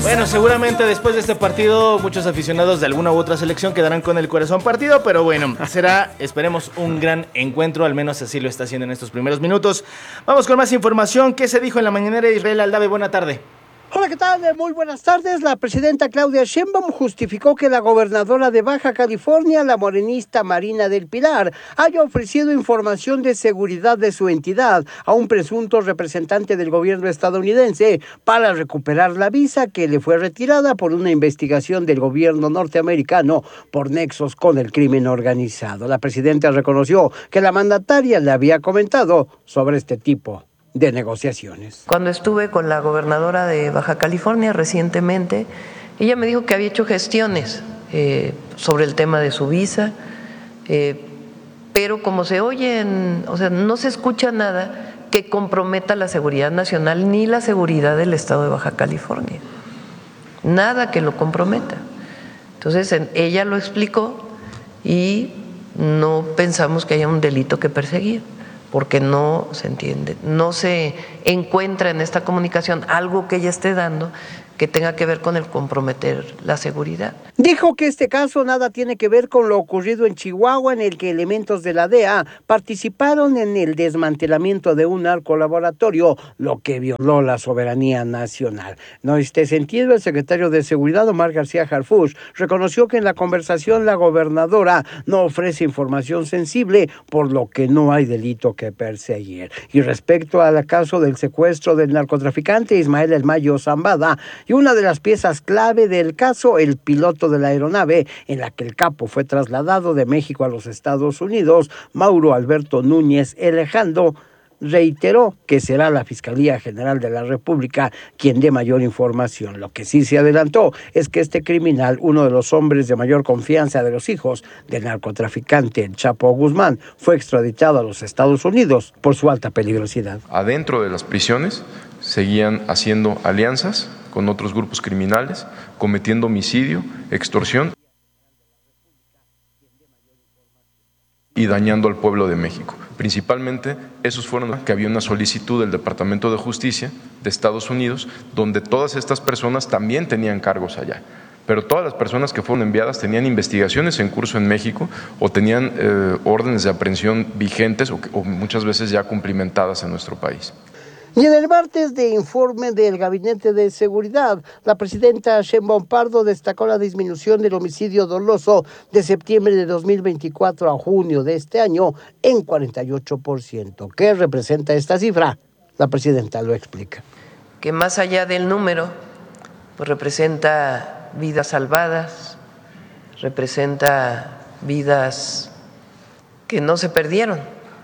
Bueno, seguramente después de este partido muchos aficionados de alguna u otra selección quedarán con el corazón partido, pero bueno, será, esperemos, un gran encuentro, al menos así lo está haciendo en estos primeros minutos. Vamos con más información. ¿Qué se dijo en la mañanera? Israel Aldave, buena tarde. Hola, ¿qué tal? Muy buenas tardes. La presidenta Claudia Sheinbaum justificó que la gobernadora de Baja California, la morenista Marina del Pilar, haya ofrecido información de seguridad de su entidad a un presunto representante del gobierno estadounidense para recuperar la visa que le fue retirada por una investigación del gobierno norteamericano por nexos con el crimen organizado. La presidenta reconoció que la mandataria le había comentado sobre este tipo de negociaciones. Cuando estuve con la gobernadora de Baja California recientemente, ella me dijo que había hecho gestiones sobre el tema de su visa, pero como se oyen, o sea, no se escucha nada que comprometa la seguridad nacional ni la seguridad del estado de Baja California. Nada que lo comprometa. Entonces, ella lo explicó y no pensamos que haya un delito que perseguir, porque no se entiende, no se encuentra en esta comunicación algo que ella esté dando que tenga que ver con el comprometer la seguridad. Dijo que este caso nada tiene que ver con lo ocurrido en Chihuahua, en el que elementos de la DEA participaron en el desmantelamiento de un narcolaboratorio, lo que violó la soberanía nacional. En este sentido, el secretario de Seguridad, Omar García Harfuch, reconoció que en la conversación la gobernadora no ofrece información sensible, por lo que no hay delito que perseguir. Y respecto al caso del secuestro del narcotraficante Ismael El Mayo Zambada, y una de las piezas clave del caso, el piloto de la aeronave en la que el capo fue trasladado de México a los Estados Unidos, Mauro Alberto Núñez Elejando, reiteró que será la Fiscalía General de la República quien dé mayor información. Lo que sí se adelantó es que este criminal, uno de los hombres de mayor confianza de los hijos del narcotraficante El Chapo Guzmán, fue extraditado a los Estados Unidos por su alta peligrosidad. Adentro de las prisiones seguían haciendo alianzas con otros grupos criminales, cometiendo homicidio, extorsión y dañando al pueblo de México. Principalmente, esos fueron que había una solicitud del Departamento de Justicia de Estados Unidos, donde todas estas personas también tenían cargos allá. Pero todas las personas que fueron enviadas tenían investigaciones en curso en México o tenían órdenes de aprehensión vigentes o muchas veces ya cumplimentadas en nuestro país. Y en el martes de informe del Gabinete de Seguridad, la presidenta Sheinbaum Pardo destacó la disminución del homicidio doloso de septiembre de 2024 a junio de este año en 48%. ¿Qué representa esta cifra? La presidenta lo explica. Que más allá del número, pues representa vidas salvadas, representa vidas que no se perdieron,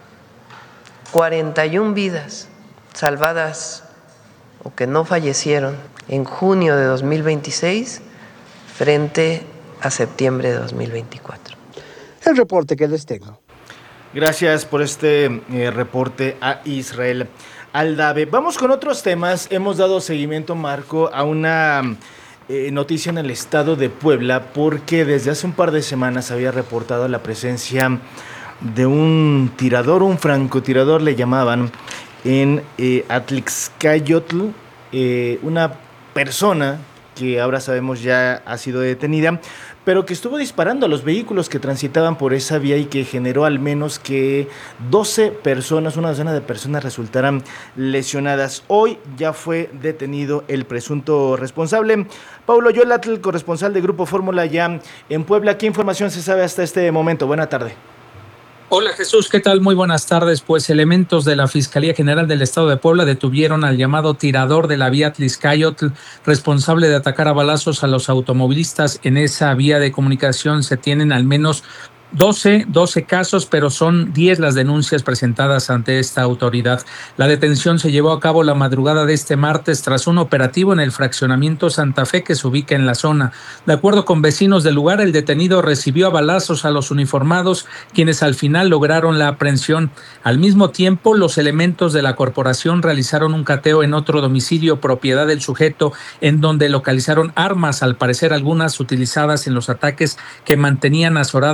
41 vidas salvadas o que no fallecieron en junio de 2026 frente a septiembre de 2024. El reporte que les tengo. Gracias por este reporte a Israel Aldave. Vamos con otros temas. Hemos dado seguimiento, Marco, a una noticia en el estado de Puebla, porque desde hace un par de semanas había reportado la presencia de un tirador, un francotirador le llamaban, en Atlixcayotl, una persona que ahora sabemos ya ha sido detenida, pero que estuvo disparando a los vehículos que transitaban por esa vía y que generó al menos que 12 personas, una docena de personas resultaran lesionadas. Hoy ya fue detenido el presunto responsable. Paulo Yolatl, corresponsal de Grupo Fórmula ya en Puebla. ¿Qué información se sabe hasta este momento? Buena tarde. Hola Jesús, ¿qué tal? Muy buenas tardes. Pues elementos de la Fiscalía General del Estado de Puebla detuvieron al llamado tirador de la vía Atlixcayotl, responsable de atacar a balazos a los automovilistas. En esa vía de comunicación se tienen al menos 12 casos, pero son 10 las denuncias presentadas ante esta autoridad. La detención se llevó a cabo la madrugada de este martes tras un operativo en el fraccionamiento Santa Fe que se ubica en la zona. De acuerdo con vecinos del lugar, el detenido recibió a balazos a los uniformados, quienes al final lograron la aprehensión. Al mismo tiempo, los elementos de la corporación realizaron un cateo en otro domicilio propiedad del sujeto, en donde localizaron armas, al parecer algunas utilizadas en los ataques que mantenían azorada a la población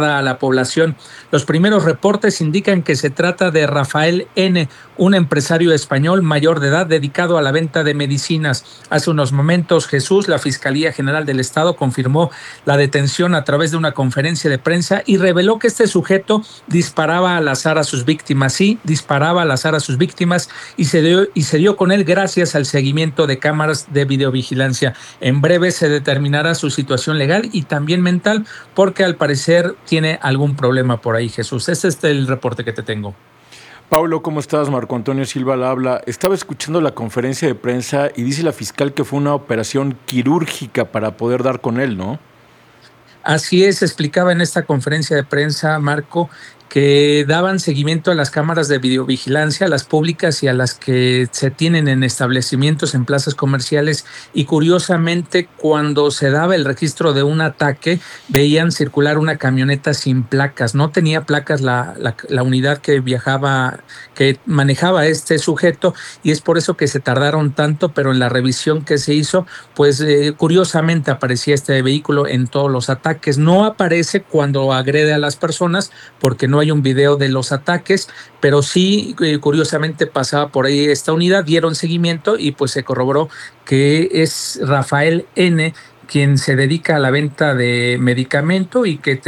población. Los primeros reportes indican que se trata de Rafael N., un empresario español mayor de edad dedicado a la venta de medicinas. Hace unos momentos, Jesús, la Fiscalía General del Estado, confirmó la detención a través de una conferencia de prensa y reveló que este sujeto disparaba al azar a sus víctimas. Sí, disparaba al azar a sus víctimas y se dio con él gracias al seguimiento de cámaras de videovigilancia. En breve se determinará su situación legal y también mental, porque al parecer tiene algún problema por ahí, Jesús. Este es el reporte que te tengo. Paulo, ¿cómo estás? Marco Antonio Silva la habla. Estaba escuchando la conferencia de prensa y dice la fiscal que fue una operación quirúrgica para poder dar con él, ¿no? Así es, explicaba en esta conferencia de prensa, Marco, que daban seguimiento a las cámaras de videovigilancia, a las públicas y a las que se tienen en establecimientos, en plazas comerciales, y curiosamente cuando se daba el registro de un ataque veían circular una camioneta sin placas. No tenía placas la unidad que manejaba este sujeto, y es por eso que se tardaron tanto, pero en la revisión que se hizo, pues curiosamente aparecía este vehículo en todos los ataques. No aparece cuando agrede a las personas porque no hay un video de los ataques, pero sí, curiosamente pasaba por ahí esta unidad, dieron seguimiento y pues se corroboró que es Rafael N., quien se dedica a la venta de medicamento y que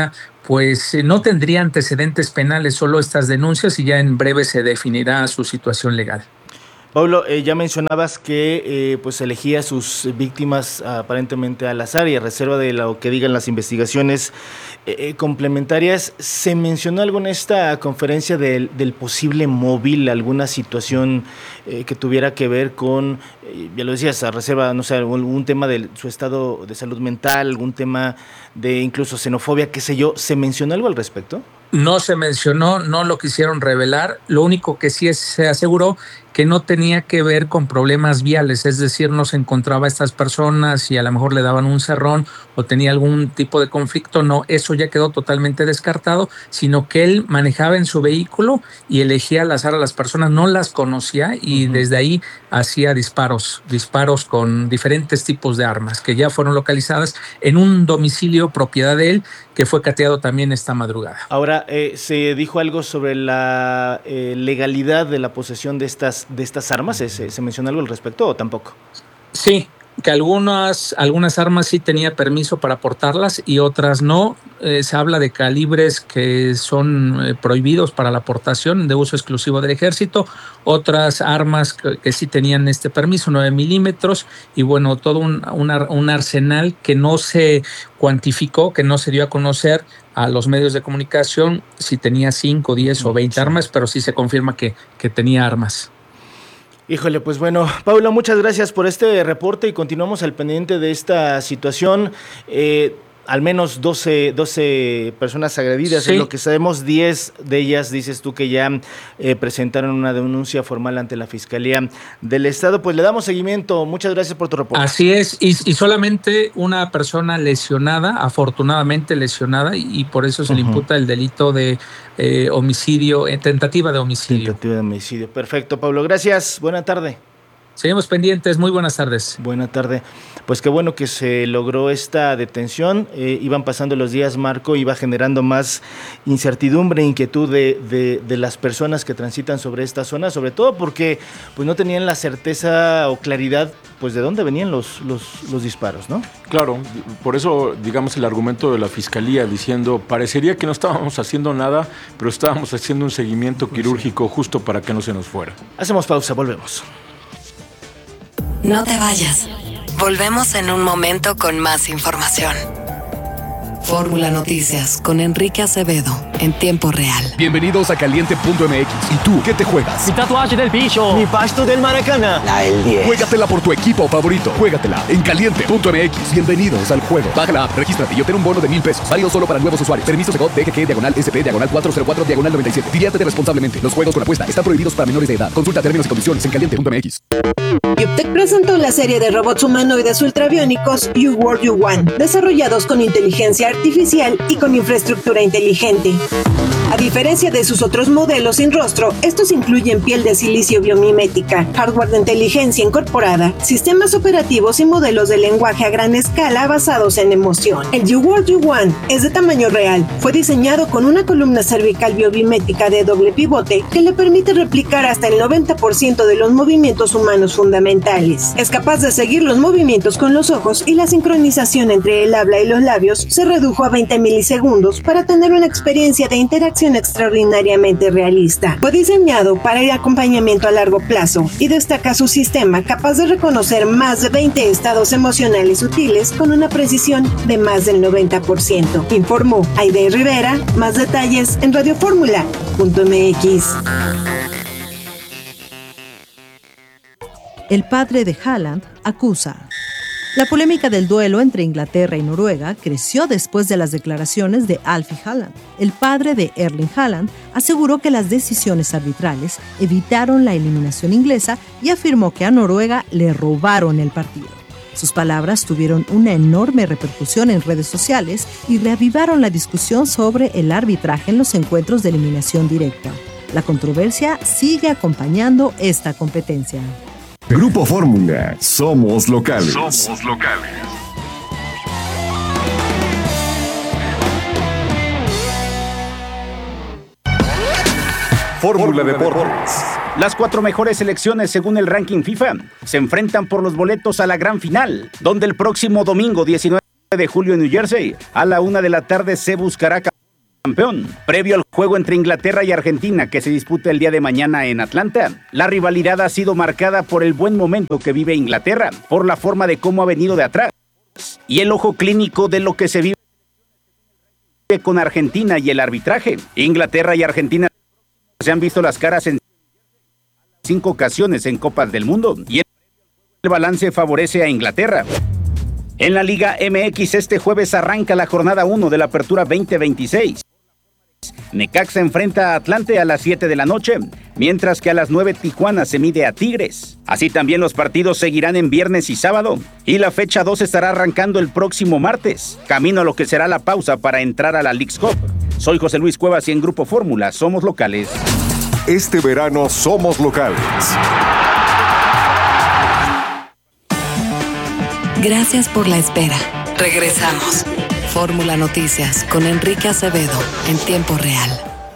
no tendría antecedentes penales, solo estas denuncias, y ya en breve se definirá su situación legal. Pablo, ya mencionabas que pues elegía a sus víctimas aparentemente al azar y a reserva de lo que digan las investigaciones complementarias. ¿Se mencionó algo en esta conferencia del posible móvil, alguna situación que tuviera que ver con, ya lo decías, a reserva, no sé, algún tema de su estado de salud mental, algún tema de incluso xenofobia, qué sé yo? ¿Se mencionó algo al respecto? No se mencionó, no lo quisieron revelar. Lo único que sí se aseguró que no tenía que ver con problemas viales, es decir, no se encontraba a estas personas y a lo mejor le daban un cerrón o tenía algún tipo de conflicto. No, eso ya quedó totalmente descartado, sino que él manejaba en su vehículo y elegía al azar a las personas, no las conocía y desde ahí hacía disparos con diferentes tipos de armas que ya fueron localizadas en un domicilio propiedad de él, que fue cateado también esta madrugada. Ahora, ¿se dijo algo sobre la legalidad de la posesión de estas armas? ¿Se mencionó algo al respecto o tampoco? Sí, que algunas armas sí tenía permiso para portarlas y otras no. Se habla de calibres que son prohibidos para la portación de uso exclusivo del ejército, otras armas que sí tenían este permiso, 9 milímetros, y bueno, todo un arsenal que no se cuantificó, que no se dio a conocer a los medios de comunicación si tenía 5, 10 o 20 armas, pero sí se confirma que tenía armas. Híjole, pues bueno, Paulo, muchas gracias por este reporte y continuamos al pendiente de esta situación. Al menos 12 personas agredidas, sí. Es lo que sabemos. 10 de ellas, dices tú, que ya presentaron una denuncia formal ante la Fiscalía del Estado. Pues le damos seguimiento. Muchas gracias por tu reporte. Así es, y solamente una persona lesionada, afortunadamente lesionada, y por eso se le imputa el delito de homicidio, tentativa de homicidio. Tentativa de homicidio. Perfecto, Pablo. Gracias. Buena tarde. Seguimos pendientes. Muy buenas tardes. Buena tarde. Pues qué bueno que se logró esta detención. Iban pasando los días, Marco, iba generando más incertidumbre, inquietud de las personas que transitan sobre esta zona, sobre todo porque pues no tenían la certeza o claridad pues de dónde venían los disparos, ¿no? Claro, por eso, digamos, el argumento de la Fiscalía diciendo, parecería que no estábamos haciendo nada, pero estábamos haciendo un seguimiento quirúrgico justo para que no se nos fuera. Hacemos pausa, volvemos. No te vayas. Volvemos en un momento con más información. Fórmula Noticias con Enrique Acevedo en tiempo real. Bienvenidos a Caliente.mx. ¿Y tú qué te juegas? Mi tatuaje del bicho. Mi pasto del Maracaná. La del 10. Juégatela por tu equipo favorito. Juégatela en Caliente.mx. Bienvenidos al juego. Baja la app, regístrate y obtén un bono de $1,000. Válido solo para nuevos usuarios. Permiso Segov DGG/SP/404/97. Diviértete responsablemente. Los juegos con apuesta están prohibidos para menores de edad. Consulta términos y condiciones en Caliente.mx. Yuptec presentó la serie de robots humanoides ultrabiónicos You World You Want, desarrollados con inteligencia artificial y con infraestructura inteligente. A diferencia de sus otros modelos sin rostro, estos incluyen piel de silicio biomimética, hardware de inteligencia incorporada, sistemas operativos y modelos de lenguaje a gran escala basados en emoción. El YouWorld U1 es de tamaño real. Fue diseñado con una columna cervical biomimética de doble pivote que le permite replicar hasta el 90% de los movimientos humanos fundamentales. Es capaz de seguir los movimientos con los ojos y la sincronización entre el habla y los labios se redujo a 20 milisegundos para tener una experiencia de interacción extraordinariamente realista. Fue diseñado para el acompañamiento a largo plazo y destaca su sistema capaz de reconocer más de 20 estados emocionales sutiles con una precisión de más del 90%. Informó Aide Rivera. Más detalles en radioformula.mx. El padre de Haaland acusa. La polémica del duelo entre Inglaterra y Noruega creció después de las declaraciones de Alfie Haaland. El padre de Erling Haaland aseguró que las decisiones arbitrales evitaron la eliminación inglesa y afirmó que a Noruega le robaron el partido. Sus palabras tuvieron una enorme repercusión en redes sociales y reavivaron la discusión sobre el arbitraje en los encuentros de eliminación directa. La controversia sigue acompañando esta competencia. Grupo Fórmula, somos locales. Somos locales. Fórmula Deportes. Las 4 mejores selecciones según el ranking FIFA se enfrentan por los boletos a la gran final, donde el próximo domingo 19 de julio en New Jersey, a la 1 de la tarde se buscará campeón. Previo al juego entre Inglaterra y Argentina, que se disputa el día de mañana en Atlanta, la rivalidad ha sido marcada por el buen momento que vive Inglaterra, por la forma de cómo ha venido de atrás, y el ojo clínico de lo que se vive con Argentina y el arbitraje. Inglaterra y Argentina se han visto las caras en 5 ocasiones en Copas del Mundo, y el balance favorece a Inglaterra. En la Liga MX este jueves arranca la jornada 1 de la Apertura 2026. Necaxa enfrenta a Atlante a las 7 de la noche, mientras que a las 9 Tijuana se mide a Tigres. Así también los partidos seguirán en viernes y sábado, y la fecha 2 estará arrancando el próximo martes, camino a lo que será la pausa para entrar a la Leagues Cup. Soy José Luis Cuevas y en Grupo Fórmula somos locales. Este verano somos locales. Gracias por la espera. Regresamos. Fórmula Noticias con Enrique Acevedo en tiempo real.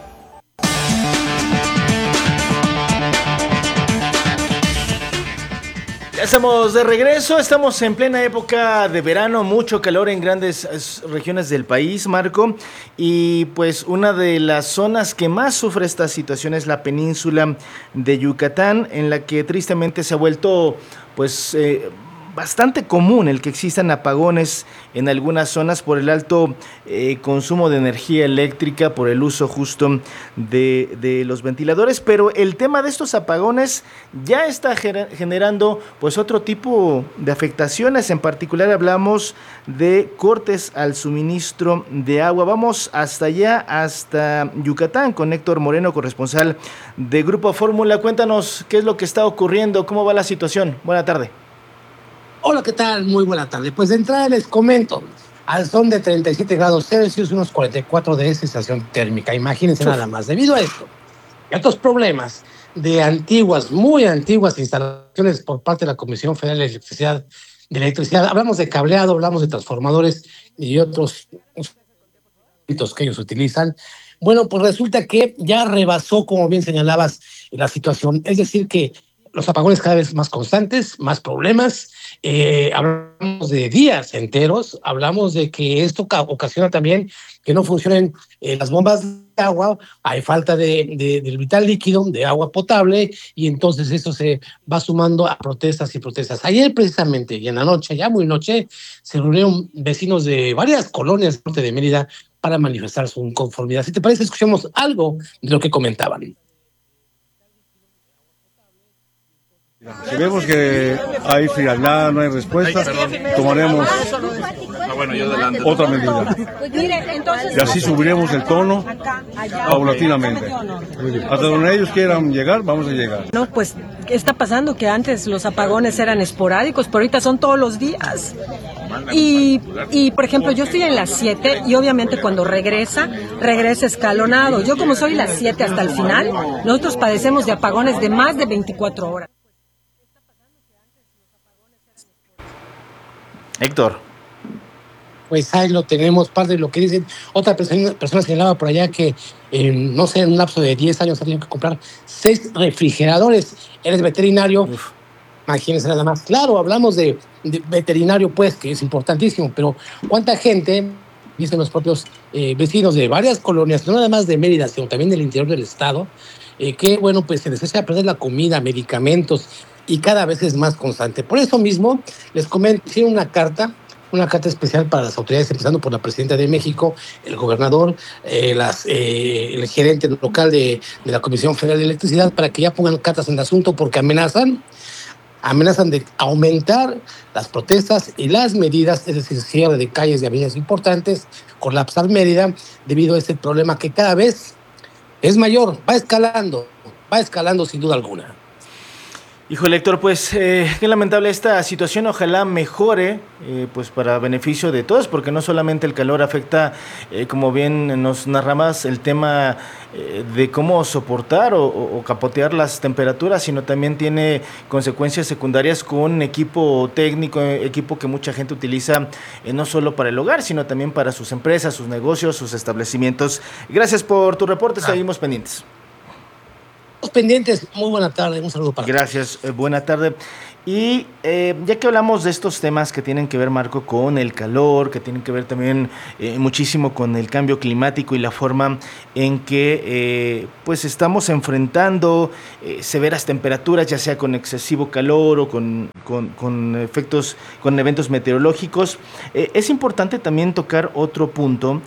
Ya estamos de regreso, estamos en plena época de verano, mucho calor en grandes regiones del país, Marco, y pues una de las zonas que más sufre esta situación es la península de Yucatán, en la que tristemente se ha vuelto pues bastante común el que existan apagones en algunas zonas por el alto consumo de energía eléctrica, por el uso justo de los ventiladores, pero el tema de estos apagones ya está generando pues otro tipo de afectaciones. En particular hablamos de cortes al suministro de agua. Vamos hasta allá, hasta Yucatán, con Héctor Moreno, corresponsal de Grupo Fórmula. Cuéntanos qué es lo que está ocurriendo, cómo va la situación. Buena tarde. Hola, ¿qué tal? Muy buena tarde. Pues de entrada les comento, al son de 37 grados Celsius, unos 44 de sensación térmica. Imagínense nada más. Debido a esto y a otros problemas de antiguas, muy antiguas instalaciones por parte de la Comisión Federal de Electricidad, hablamos de cableado, hablamos de transformadores y otros que ellos utilizan. Bueno, pues resulta que ya rebasó, como bien señalabas, la situación. Es decir, que los apagones cada vez más constantes, más problemas. Hablamos de días enteros, hablamos de que esto ocasiona también que no funcionen las bombas de agua, hay falta del vital líquido, de agua potable, y entonces eso se va sumando a protestas y protestas. Ayer precisamente, y en la noche, ya muy noche, se reunieron vecinos de varias colonias del norte de Mérida para manifestar su inconformidad. Si te parece, escuchemos algo de lo que comentaban. Si vemos que hay frialdad, no hay respuesta, tomaremos otra medida. Y así subiremos el tono paulatinamente. Hasta donde ellos quieran llegar, vamos a llegar. No, pues está pasando que antes los apagones eran esporádicos, pero ahorita son todos los días. Y por ejemplo, yo estoy en las 7 y obviamente cuando regresa escalonado. Yo como soy las 7 hasta el final, nosotros padecemos de apagones de más de 24 horas. Héctor. Pues ahí lo tenemos, parte de lo que dicen. Otra persona señalaba por allá que, no sé, en un lapso de 10 años ha tenido que comprar 6 refrigeradores. Eres veterinario, imagínense nada más. Claro, hablamos de veterinario, pues, que es importantísimo, pero ¿cuánta gente, dicen los propios vecinos de varias colonias, no nada más de Mérida, sino también del interior del estado, que, bueno, pues se les echa a perder la comida, medicamentos, y cada vez es más constante? Por eso mismo, les comento, tiene una carta especial para las autoridades, empezando por la presidenta de México, el gobernador, el gerente local de la Comisión Federal de Electricidad, para que ya pongan cartas en el asunto, porque amenazan de aumentar las protestas y las medidas, es decir, cierre de calles y avenidas importantes, colapsar Mérida, debido a este problema que cada vez es mayor, va escalando sin duda alguna. Híjole, Héctor, pues qué lamentable esta situación, ojalá mejore, pues para beneficio de todos, porque no solamente el calor afecta, como bien nos narrabas, el tema de cómo soportar o capotear las temperaturas, sino también tiene consecuencias secundarias con equipo técnico, equipo que mucha gente utiliza no solo para el hogar, sino también para sus empresas, sus negocios, sus establecimientos. Gracias por tu reporte, seguimos pendientes. Pendientes, muy buena tarde, un saludo para Gracias, buena tarde. Y ya que hablamos de estos temas que tienen que ver, Marco, con el calor, que tienen que ver también muchísimo con el cambio climático y la forma en que pues estamos enfrentando severas temperaturas, ya sea con excesivo calor o con eventos meteorológicos, es importante también tocar otro punto.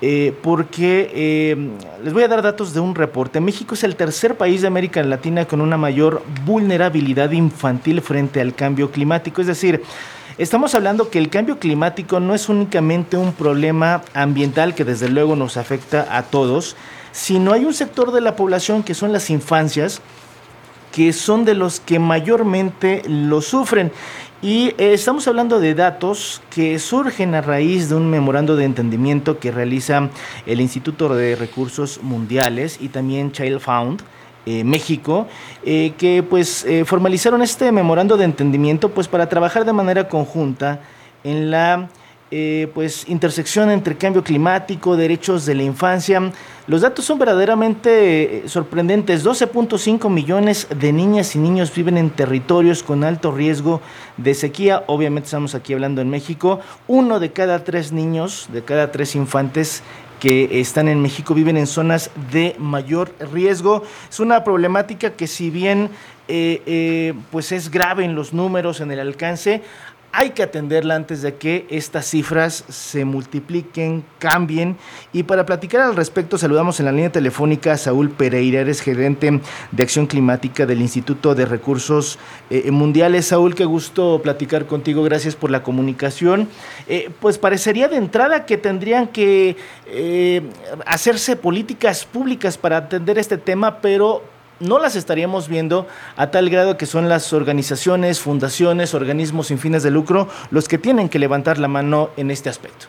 Porque les voy a dar datos de un reporte. México es el tercer país de América Latina con una mayor vulnerabilidad infantil frente al cambio climático. Es decir, estamos hablando que el cambio climático no es únicamente un problema ambiental que desde luego nos afecta a todos, sino hay un sector de la población que son las infancias, que son de los que mayormente lo sufren. Y estamos hablando de datos que surgen a raíz de un memorando de entendimiento que realiza el Instituto de Recursos Mundiales y también Child Fund México, que pues formalizaron este memorando de entendimiento pues para trabajar de manera conjunta en la pues intersección entre cambio climático, derechos de la infancia. Los datos son verdaderamente sorprendentes. 12.5 millones de niñas y niños viven en territorios con alto riesgo de sequía. Obviamente estamos aquí hablando en México. 1 de cada 3 niños, de cada 3 infantes que están en México viven en zonas de mayor riesgo. Es una problemática que si bien pues es grave en los números, en el alcance, hay que atenderla antes de que estas cifras se multipliquen, cambien. Y para platicar al respecto, saludamos en la línea telefónica a Saúl Pereira, eres gerente de Acción Climática del Instituto de Recursos Mundiales. Saúl, qué gusto platicar contigo, gracias por la comunicación. Pues parecería de entrada que tendrían que hacerse políticas públicas para atender este tema, pero no las estaríamos viendo a tal grado que son las organizaciones, fundaciones, organismos sin fines de lucro los que tienen que levantar la mano en este aspecto.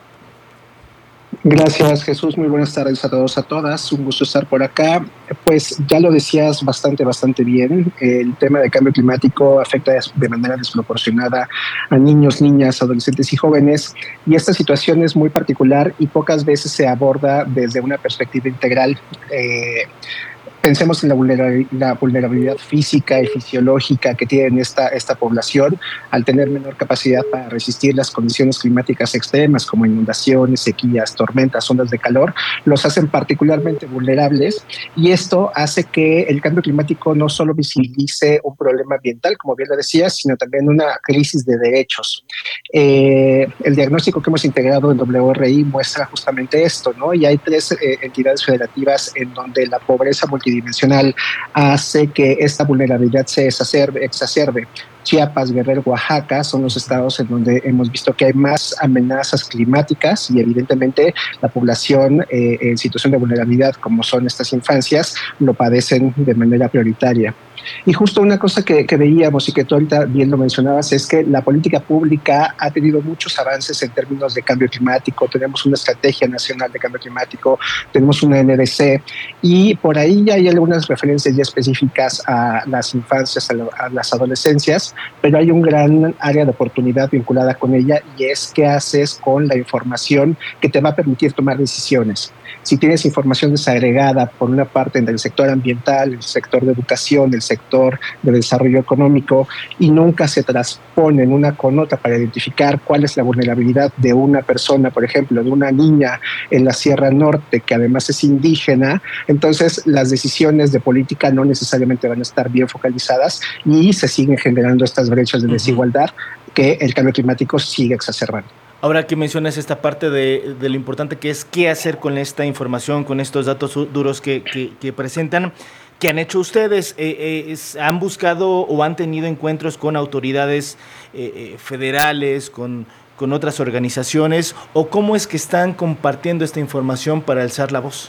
Gracias, Jesús. Muy buenas tardes a todos, a todas. Un gusto estar por acá. Pues ya lo decías bastante bien. El tema de cambio climático afecta de manera desproporcionada a niños, niñas, adolescentes y jóvenes. Y esta situación es muy particular y pocas veces se aborda desde una perspectiva integral. Pensemos en la vulnerabilidad física y fisiológica que tiene esta población al tener menor capacidad para resistir las condiciones climáticas extremas como inundaciones, sequías, tormentas, ondas de calor, los hacen particularmente vulnerables, y esto hace que el cambio climático no solo visibilice un problema ambiental, como bien lo decías, sino también una crisis de derechos. El diagnóstico que hemos integrado en WRI muestra justamente esto, ¿no? Y hay 3 entidades federativas en donde la pobreza multidimensional hace que esta vulnerabilidad se exacerbe. Chiapas, Guerrero, Oaxaca son los estados en donde hemos visto que hay más amenazas climáticas y evidentemente la población en situación de vulnerabilidad, como son estas infancias, lo padecen de manera prioritaria. Y justo una cosa que veíamos y que tú ahorita bien lo mencionabas es que la política pública ha tenido muchos avances en términos de cambio climático. Tenemos una estrategia nacional de cambio climático, tenemos una NDC y por ahí ya hay algunas referencias ya específicas a las infancias, a las adolescencias, pero hay un gran área de oportunidad vinculada con ella y es qué haces con la información que te va a permitir tomar decisiones. Si tienes información desagregada, por una parte, en el sector ambiental, el sector de educación, el sector de desarrollo económico, y nunca se transponen una con otra para identificar cuál es la vulnerabilidad de una persona, por ejemplo, de una niña en la Sierra Norte, que además es indígena, entonces las decisiones de política no necesariamente van a estar bien focalizadas y se siguen generando estas brechas de desigualdad que el cambio climático sigue exacerbando. Ahora que mencionas esta parte de lo importante que es qué hacer con esta información, con estos datos duros que presentan, ¿qué han hecho ustedes? ¿Han buscado o han tenido encuentros con autoridades federales, con otras organizaciones? ¿O cómo es que están compartiendo esta información para alzar la voz?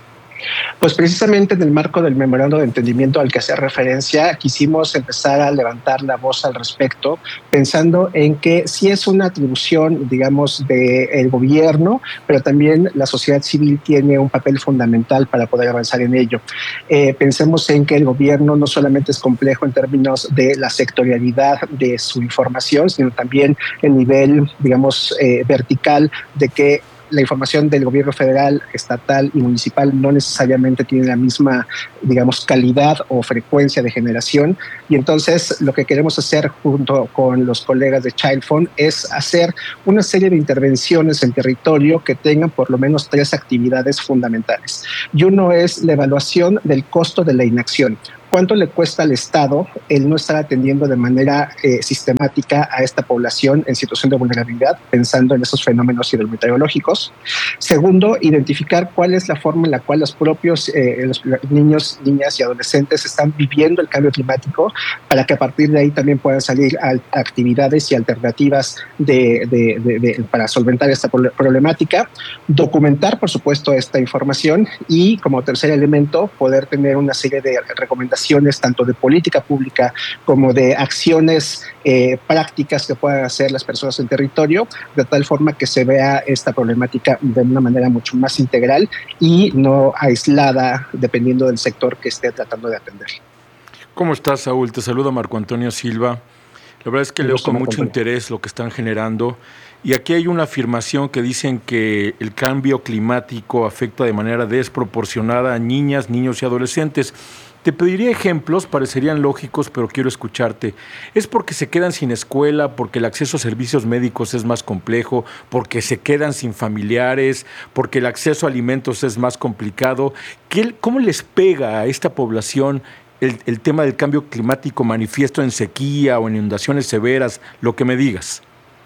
Pues precisamente en el marco del memorando de entendimiento al que hacía referencia, quisimos empezar a levantar la voz al respecto, pensando en que sí es una atribución, digamos, del gobierno, pero también la sociedad civil tiene un papel fundamental para poder avanzar en ello. Pensemos en que el gobierno no solamente es complejo en términos de la sectorialidad de su información, sino también el nivel, digamos, vertical de que la información del gobierno federal, estatal y municipal no necesariamente tiene la misma, digamos, calidad o frecuencia de generación. Y entonces lo que queremos hacer junto con los colegas de Child Fund es hacer una serie de intervenciones en territorio que tengan por lo menos 3 actividades fundamentales. Y uno es la evaluación del costo de la inacción. ¿Cuánto le cuesta al Estado el no estar atendiendo de manera sistemática a esta población en situación de vulnerabilidad, pensando en esos fenómenos hidrometeorológicos? Segundo, identificar cuál es la forma en la cual los propios los niños, niñas y adolescentes están viviendo el cambio climático, para que a partir de ahí también puedan salir a actividades y alternativas para solventar esta problemática. Documentar, por supuesto, esta información y, como tercer elemento, poder tener una serie de recomendaciones tanto de política pública como de acciones prácticas que puedan hacer las personas en territorio, de tal forma que se vea esta problemática de una manera mucho más integral y no aislada dependiendo del sector que esté tratando de atender. ¿Cómo estás, Saúl? Te saluda Marco Antonio Silva. La verdad es que leo con mucho interés lo que están generando. Y aquí hay una afirmación que dicen que el cambio climático afecta de manera desproporcionada a niñas, niños y adolescentes. Te pediría ejemplos, parecerían lógicos, pero quiero escucharte. ¿Es porque se quedan sin escuela, porque el acceso a servicios médicos es más complejo, porque se quedan sin familiares, porque el acceso a alimentos es más complicado? ¿Cómo les pega a esta población el tema del cambio climático manifiesto en sequía o en inundaciones severas? Lo que me digas.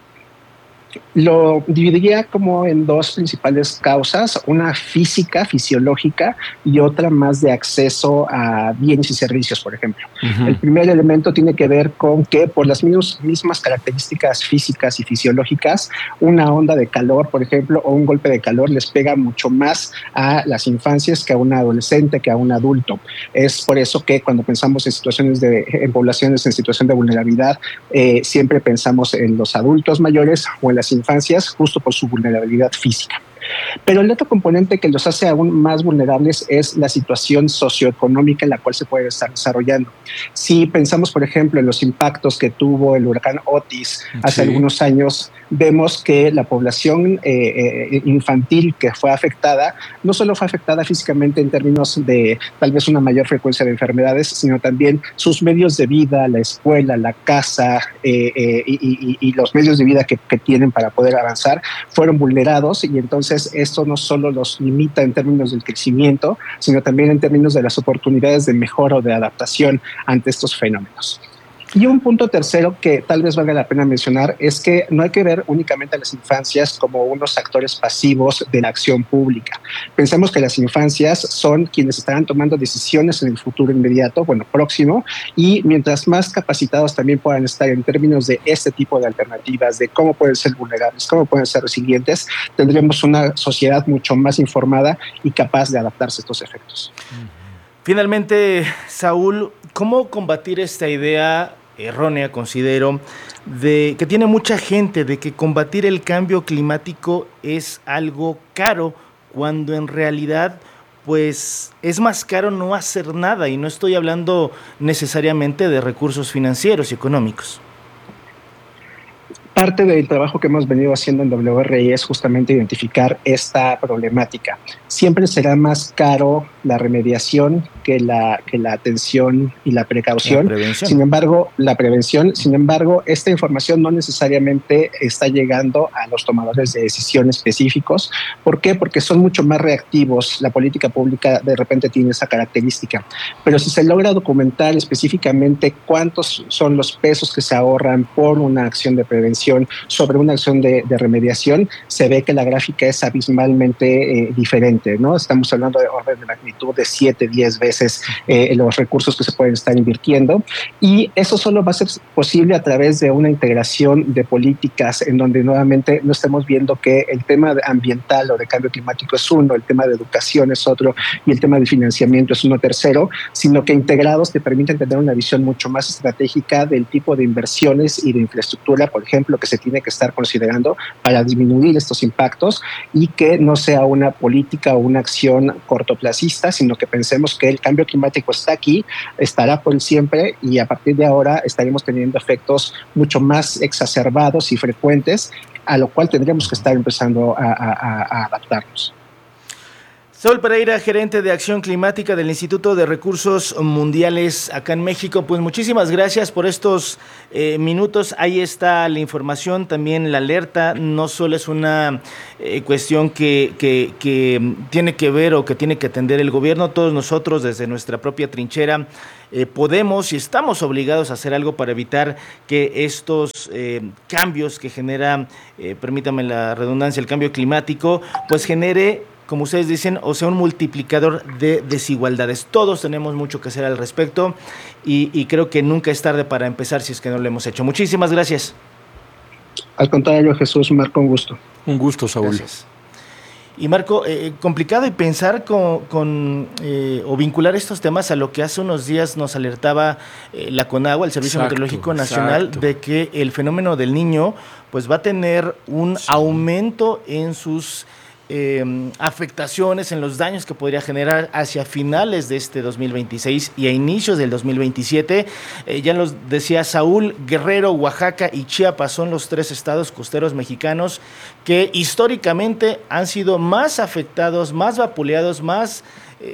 Lo dividiría como en 2 principales causas, una física, fisiológica, y otra más de acceso a bienes y servicios, por ejemplo. El primer elemento tiene que ver con que por las mismas características físicas y fisiológicas, una onda de calor, por ejemplo, o un golpe de calor les pega mucho más a las infancias que a un adolescente, que a un adulto. Es por eso que cuando pensamos en situaciones en poblaciones en situación de vulnerabilidad, siempre pensamos en los adultos mayores o en las infancias, justo por su vulnerabilidad física. Pero el otro componente que los hace aún más vulnerables es la situación socioeconómica en la cual se puede estar desarrollando. Si pensamos, por ejemplo, en los impactos que tuvo el huracán Otis hace algunos años, vemos que la población infantil que fue afectada, no solo fue afectada físicamente en términos de tal vez una mayor frecuencia de enfermedades, sino también sus medios de vida, la escuela, la casa y los medios de vida que tienen para poder avanzar fueron vulnerados, y entonces esto no solo los limita en términos del crecimiento, sino también en términos de las oportunidades de mejora o de adaptación ante estos fenómenos. Y un punto tercero que tal vez valga la pena mencionar es que no hay que ver únicamente a las infancias como unos actores pasivos de la acción pública. Pensemos que las infancias son quienes estarán tomando decisiones en el futuro inmediato, próximo, y mientras más capacitados también puedan estar en términos de este tipo de alternativas, de cómo pueden ser vulnerables, cómo pueden ser resilientes, tendremos una sociedad mucho más informada y capaz de adaptarse a estos efectos. Finalmente, Saúl, ¿cómo combatir esta idea errónea, considero, de que tiene mucha gente, de que combatir el cambio climático es algo caro, cuando en realidad pues es más caro no hacer nada? Y no estoy hablando necesariamente de recursos financieros y económicos. Parte del trabajo que hemos venido haciendo en WRI es justamente identificar esta problemática. Siempre será más caro la remediación que la atención y la precaución. Sin embargo, la prevención. Sin embargo, esta información no necesariamente está llegando a los tomadores de decisión específicos. ¿Por qué? Porque son mucho más reactivos. La política pública de repente tiene esa característica. Pero si se logra documentar específicamente cuántos son los pesos que se ahorran por una acción de prevención sobre una acción de remediación, se ve que la gráfica es abismalmente diferente, ¿no? Estamos hablando de orden de magnitud de 7, 10 veces los recursos que se pueden estar invirtiendo, y eso solo va a ser posible a través de una integración de políticas en donde nuevamente no estemos viendo que el tema ambiental o de cambio climático es uno, el tema de educación es otro y el tema de financiamiento es uno tercero, sino que integrados te permiten tener una visión mucho más estratégica del tipo de inversiones y de infraestructura, por ejemplo, que se tiene que estar considerando para disminuir estos impactos, y que no sea una política o una acción cortoplacista, sino que pensemos que el cambio climático está aquí, estará por siempre, y a partir de ahora estaremos teniendo efectos mucho más exacerbados y frecuentes, a lo cual tendremos que estar empezando a adaptarnos. Saúl Pereira, gerente de Acción Climática del Instituto de Recursos Mundiales acá en México, pues muchísimas gracias por estos minutos. Ahí está la información, también la alerta. No solo es una cuestión que tiene que ver o que tiene que atender el gobierno, todos nosotros desde nuestra propia trinchera podemos y estamos obligados a hacer algo para evitar que estos cambios que genera, permítame la redundancia, el cambio climático, pues genere, como ustedes dicen, o sea, un multiplicador de desigualdades. Todos tenemos mucho que hacer al respecto y creo que nunca es tarde para empezar si es que no lo hemos hecho. Muchísimas gracias. Al contrario, Jesús, Marco, un gusto. Un gusto, Saúl. Gracias. Y Marco, complicado y pensar o vincular estos temas a lo que hace unos días nos alertaba la CONAGUA, el Servicio Meteorológico Nacional, de que el fenómeno del Niño pues va a tener un aumento en sus afectaciones, en los daños que podría generar hacia finales de este 2026 y a inicios del 2027. Ya los decía Saúl, Guerrero, Oaxaca y Chiapas son los 3 estados costeros mexicanos que históricamente han sido más afectados, más vapuleados, más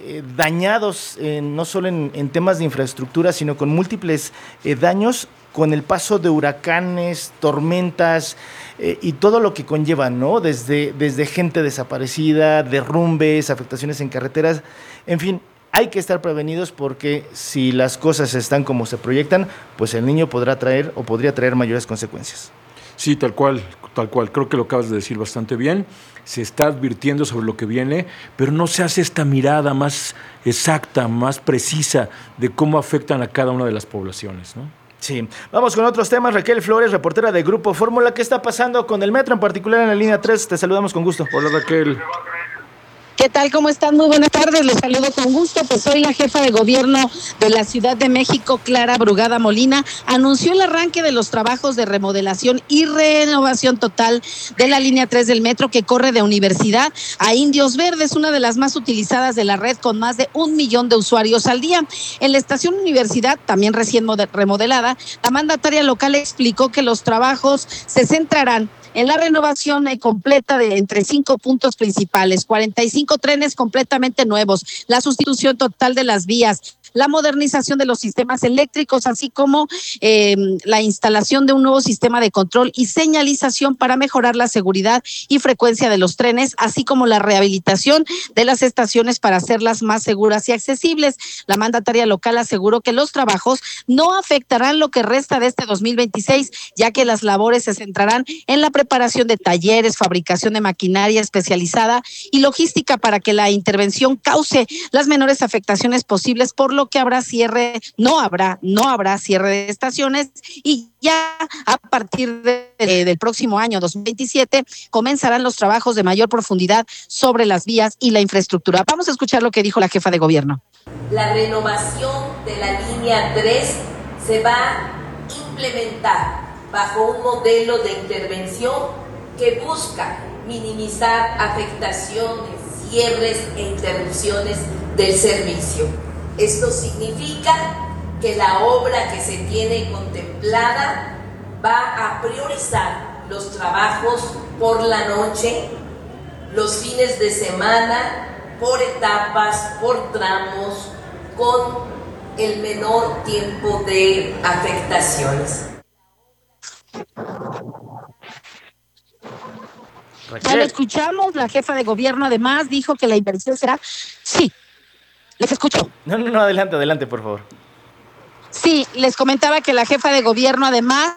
dañados, no solo en temas de infraestructura, sino con múltiples daños con el paso de huracanes, tormentas y todo lo que conlleva, ¿no? Desde gente desaparecida, derrumbes, afectaciones en carreteras, en fin, hay que estar prevenidos porque si las cosas están como se proyectan, pues el Niño podría traer mayores consecuencias. Sí, tal cual. Creo que lo acabas de decir bastante bien. Se está advirtiendo sobre lo que viene, pero no se hace esta mirada más exacta, más precisa de cómo afectan a cada una de las poblaciones, ¿no? Sí, vamos con otros temas. Raquel Flores, reportera de Grupo Fórmula. ¿Qué está pasando con el metro, en particular en la línea 3? Te saludamos con gusto. Hola, Raquel. ¿Qué tal? ¿Cómo están? Muy buenas tardes, les saludo con gusto. Pues soy la jefa de gobierno de la Ciudad de México, Clara Brugada Molina, anunció el arranque de los trabajos de remodelación y renovación total de la línea 3 del metro, que corre de Universidad a Indios Verdes, una de las más utilizadas de la red, con más de 1 millón de usuarios al día. En la estación Universidad, también recién remodelada, la mandataria local explicó que los trabajos se centrarán en la renovación completa de entre 5 puntos principales, 45 trenes completamente nuevos, la sustitución total de las vías, la modernización de los sistemas eléctricos, así como la instalación de un nuevo sistema de control y señalización para mejorar la seguridad y frecuencia de los trenes, así como la rehabilitación de las estaciones para hacerlas más seguras y accesibles. La mandataria local aseguró que los trabajos no afectarán lo que resta de este 2026, ya que las labores se centrarán en la preparación de talleres, fabricación de maquinaria especializada y logística para que la intervención cause las menores afectaciones posibles, por lo aseguró que no habrá cierre de estaciones y ya a partir del próximo año 2027 comenzarán los trabajos de mayor profundidad sobre las vías y la infraestructura. Vamos a escuchar lo que dijo la jefa de gobierno. La renovación de la línea 3 se va a implementar bajo un modelo de intervención que busca minimizar afectaciones, cierres e interrupciones del servicio. Esto significa que la obra que se tiene contemplada va a priorizar los trabajos por la noche, los fines de semana, por etapas, por tramos, con el menor tiempo de afectaciones. Ya lo escuchamos, la jefa de gobierno además dijo que la inversión será... Sí, les escucho. No, adelante, por favor. Sí, les comentaba que la jefa de gobierno además...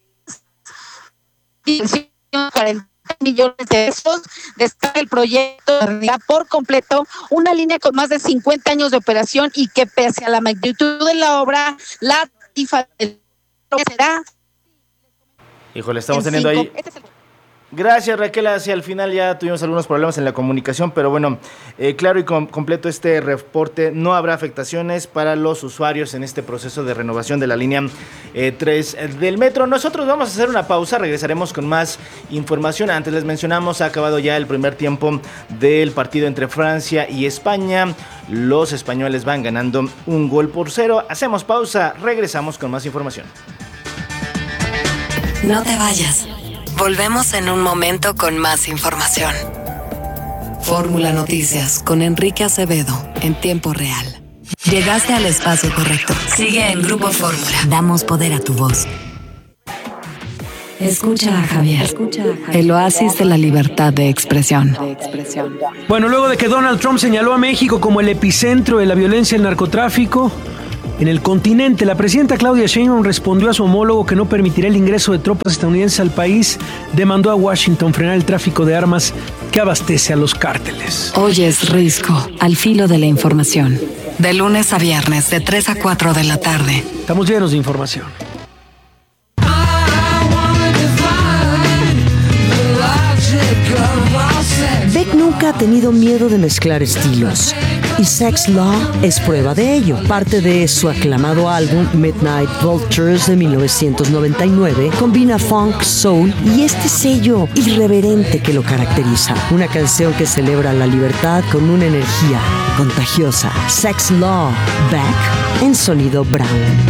40 millones de pesos, destaca el proyecto por completo, una línea con más de 50 años de operación y que pese a la magnitud de la obra, la tarifa será... Híjole, estamos teniendo ahí... Gracias, Raquel. Hacia el final ya tuvimos algunos problemas en la comunicación, pero bueno, claro y completo este reporte. No habrá afectaciones para los usuarios en este proceso de renovación de la línea 3 del metro. Nosotros vamos a hacer una pausa, regresaremos con más información. Antes les mencionamos, ha acabado ya el primer tiempo del partido entre Francia y España. Los españoles van ganando 1-0. Hacemos pausa, regresamos con más información. No te vayas. Volvemos en un momento con más información. Fórmula Noticias con Enrique Acevedo en tiempo real. Llegaste al espacio correcto. Sigue en Grupo Fórmula. Damos poder a tu voz. Escucha a Javier. El oasis de la libertad de expresión. Bueno, luego de que Donald Trump señaló a México como el epicentro de la violencia y el narcotráfico en el continente, la presidenta Claudia Sheinbaum respondió a su homólogo que no permitirá el ingreso de tropas estadounidenses al país. Demandó a Washington frenar el tráfico de armas que abastece a los cárteles. Oyes Risco, al filo de la información. De lunes a viernes, de 3 a 4 de la tarde. Estamos llenos de información. Beck nunca ha tenido miedo de mezclar estilos, y Sex Law es prueba de ello. Parte de su aclamado álbum Midnight Vultures de 1999 combina funk, soul y este sello irreverente que lo caracteriza. Una canción que celebra la libertad con una energía contagiosa. Sex Law, Beck en sonido brown.